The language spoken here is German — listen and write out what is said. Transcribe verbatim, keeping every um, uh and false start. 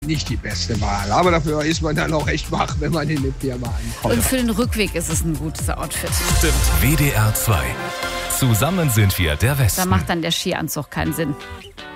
nicht die beste Wahl. Aber dafür ist man dann auch echt wach, wenn man in der Firma ankommt. Und für den Rückweg ist es ein gutes Outfit. Stimmt. W D R zwei. Zusammen sind wir der Westen. Da macht dann der Skianzug keinen Sinn.